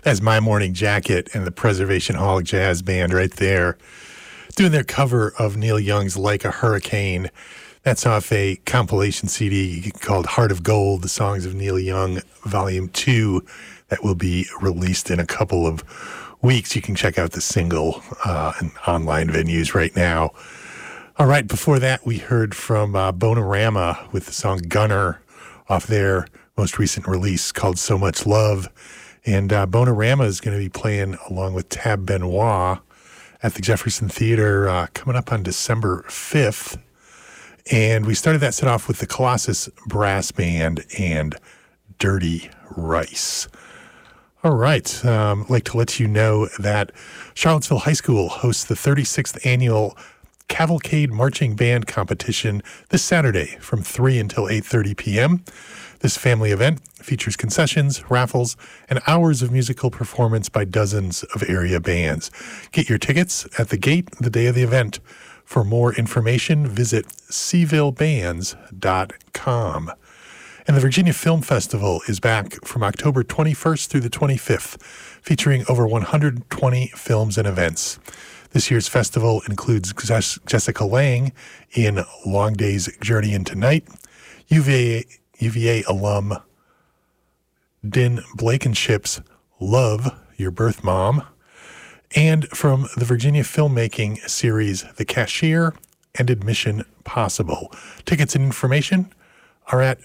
That's My Morning Jacket and the Preservation Hall Jazz Band right there, doing their cover of Neil Young's Like a Hurricane. That's off a compilation CD called Heart of Gold, the Songs of Neil Young, Volume 2, that will be released in a couple of weeks. You can check out the single in online venues right now. All right, before that, we heard from Bonarama with the song Gunner off their most recent release called So Much Love. And Bonarama is going to be playing along with Tab Benoit at the Jefferson Theater coming up on December 5th. And we started that set off with the Colossus Brass Band and Dirty Rice. All right. I'd like to let you know that Charlottesville High School hosts the 36th annual Cavalcade Marching Band Competition this Saturday from 3 until 8:30 p.m. This family event features concessions, raffles, and hours of musical performance by dozens of area bands. Get your tickets at the gate the day of the event. For more information, visit sevillebands.com. And the Virginia Film Festival is back from October 21st through the 25th, featuring over 120 films and events. This year's festival includes Jessica Lange in Long Day's Journey into Night, UVA alum Din Blankenship's Love, Your Birth Mom, and from the Virginia filmmaking series The Cashier and Admission Possible. Tickets and information are at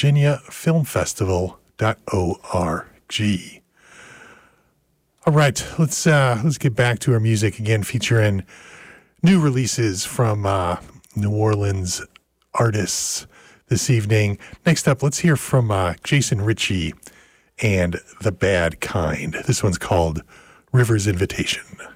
virginiafilmfestival.org. All right, let's get back to our music again, featuring new releases from New Orleans artists this evening. Next up, let's hear from Jason Ritchie and The Bad Kind. This one's called River's Invitation.